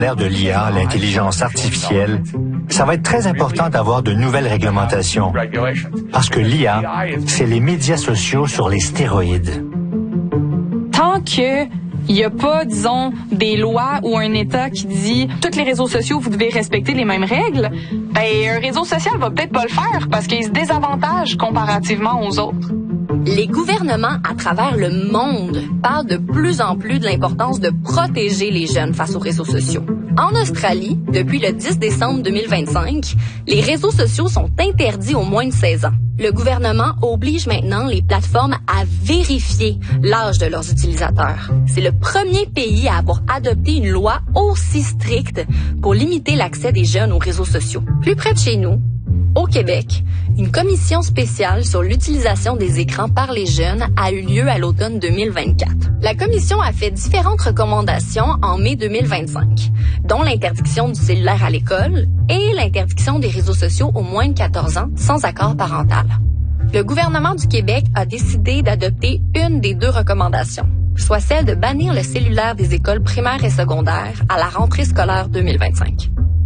l'ère de l'IA, l'intelligence artificielle, ça va être très important d'avoir de nouvelles réglementations. Parce que l'IA, c'est les médias sociaux sur les stéroïdes. Tant que il n'y a pas, disons, des lois ou un État qui dit tous les réseaux sociaux, vous devez respecter les mêmes règles, ben un réseau social va peut-être pas le faire parce qu'il se désavantage comparativement aux autres. Les gouvernements à travers le monde parlent de plus en plus de l'importance de protéger les jeunes face aux réseaux sociaux. En Australie, depuis le 10 décembre 2025, les réseaux sociaux sont interdits aux moins de 16 ans. Le gouvernement oblige maintenant les plateformes à vérifier l'âge de leurs utilisateurs. C'est le premier pays à avoir adopté une loi aussi stricte pour limiter l'accès des jeunes aux réseaux sociaux. Plus près de chez nous, au Québec, une commission spéciale sur l'utilisation des écrans par les jeunes a eu lieu à l'automne 2024. La commission a fait différentes recommandations en mai 2025, dont l'interdiction du cellulaire à l'école et l'interdiction des réseaux sociaux aux moins de 14 ans sans accord parental. Le gouvernement du Québec a décidé d'adopter une des deux recommandations, soit celle de bannir le cellulaire des écoles primaires et secondaires à la rentrée scolaire 2025.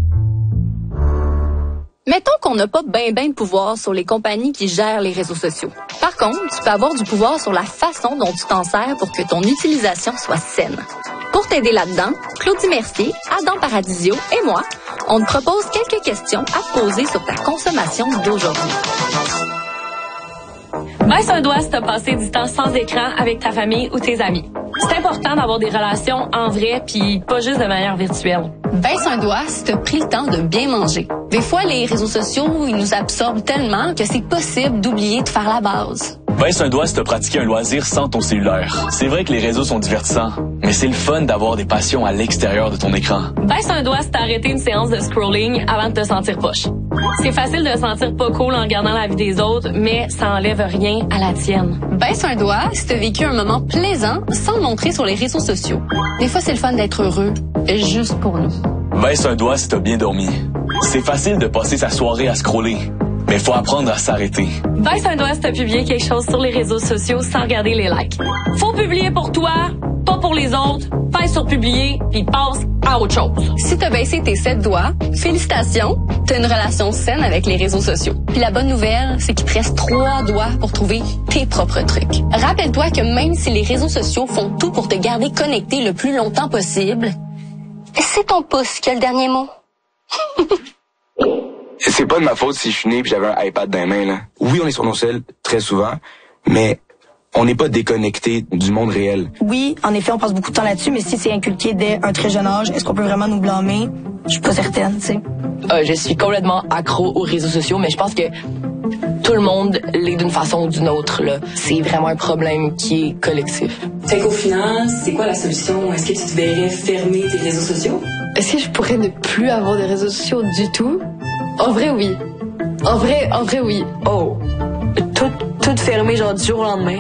Mettons qu'on n'a pas ben de pouvoir sur les compagnies qui gèrent les réseaux sociaux. Par contre, tu peux avoir du pouvoir sur la façon dont tu t'en sers pour que ton utilisation soit saine. Pour t'aider là-dedans, Claudie Mercier, Adam Paradisio et moi, on te propose quelques questions à te poser sur ta consommation d'aujourd'hui. Baisse un doigt si t'as passé du temps sans écran avec ta famille ou tes amis. C'est important d'avoir des relations en vrai puis pas juste de manière virtuelle. Baisse un doigt si t'as pris le temps de bien manger. Des fois, les réseaux sociaux, ils nous absorbent tellement que c'est possible d'oublier de faire la base. Baisse un doigt si t'as pratiqué un loisir sans ton cellulaire. C'est vrai que les réseaux sont divertissants, mais c'est le fun d'avoir des passions à l'extérieur de ton écran. Baisse un doigt si t'as arrêté une séance de scrolling avant de te sentir poche. C'est facile de se sentir pas cool en regardant la vie des autres, mais ça enlève rien à la tienne. Baisse un doigt si t'as vécu un moment plaisant sans le montrer sur les réseaux sociaux. Des fois, c'est le fun d'être heureux, juste pour nous. Baisse un doigt si t'as bien dormi. C'est facile de passer sa soirée à scroller, mais faut apprendre à s'arrêter. Baisse un doigt si t'as publié quelque chose sur les réseaux sociaux sans regarder les likes. Faut publier pour toi, pas pour les autres. Fais sur publier, puis passe à autre chose. Si t'as baissé tes 7 doigts, félicitations, t'as une relation saine avec les réseaux sociaux. Puis la bonne nouvelle, c'est qu'il te reste 3 doigts pour trouver tes propres trucs. Rappelle-toi que même si les réseaux sociaux font tout pour te garder connecté le plus longtemps possible, c'est ton pouce qui a le dernier mot. C'est pas de ma faute si je suis né et j'avais un iPad dans les mains, là. Oui, on est sur nos celles très souvent, mais on n'est pas déconnecté du monde réel. Oui, en effet, on passe beaucoup de temps là-dessus, mais si c'est inculqué dès un très jeune âge, est-ce qu'on peut vraiment nous blâmer? Je suis pas certaine, tu sais. Je suis complètement accro aux réseaux sociaux, mais je pense que tout le monde l'est d'une façon ou d'une autre, là. C'est vraiment un problème qui est collectif. Fait qu'au final, c'est quoi la solution? Est-ce que tu te verrais fermer tes réseaux sociaux? Est-ce que je pourrais ne plus avoir de réseaux sociaux du tout? En vrai, oui. En vrai, oui. Oh. Tout fermé, genre, du jour au lendemain.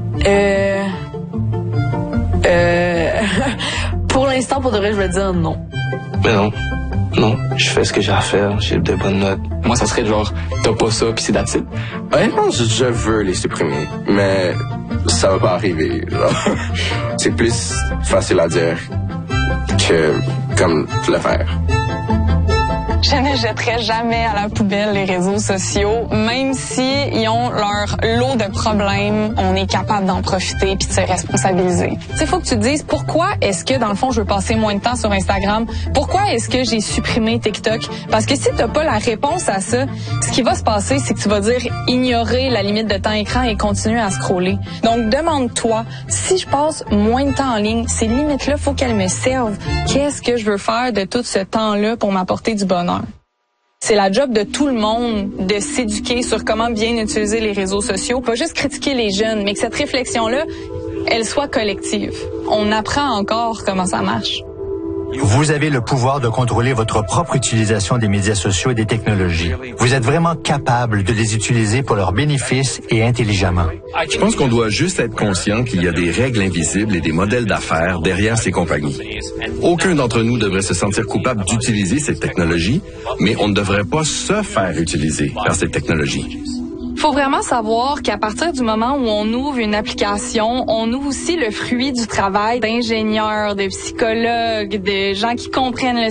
Pour l'instant, pour de vrai, je vais dire non. Mais non, je fais ce que j'ai à faire, j'ai de bonnes notes. Moi, ça serait genre, t'as pas ça, pis c'est that's it. Honnêtement, je veux les supprimer, mais ça va pas arriver. C'est plus facile à dire que comme le faire. Je ne jetterai jamais à la poubelle les réseaux sociaux, même si ils ont leur lot de problèmes, on est capable d'en profiter puis de se responsabiliser. Tu sais, faut que tu te dises pourquoi est-ce que dans le fond je veux passer moins de temps sur Instagram, pourquoi est-ce que j'ai supprimé TikTok, parce que si t'as pas la réponse à ça, ce qui va se passer c'est que tu vas dire ignorer la limite de temps écran et continuer à scroller. Donc demande-toi si je passe moins de temps en ligne, ces limites-là faut qu'elles me servent. Qu'est-ce que je veux faire de tout ce temps-là pour m'apporter du bonheur? C'est la job de tout le monde de s'éduquer sur comment bien utiliser les réseaux sociaux. Pas juste critiquer les jeunes, mais que cette réflexion-là, elle soit collective. On apprend encore comment ça marche. Vous avez le pouvoir de contrôler votre propre utilisation des médias sociaux et des technologies. Vous êtes vraiment capable de les utiliser pour leurs bénéfices et intelligemment. Je pense qu'on doit juste être conscient qu'il y a des règles invisibles et des modèles d'affaires derrière ces compagnies. Aucun d'entre nous devrait se sentir coupable d'utiliser cette technologie, mais on ne devrait pas se faire utiliser par cette technologie. Faut vraiment savoir qu'à partir du moment où on ouvre une application, on ouvre aussi le fruit du travail d'ingénieurs, de psychologues, de gens qui comprennent le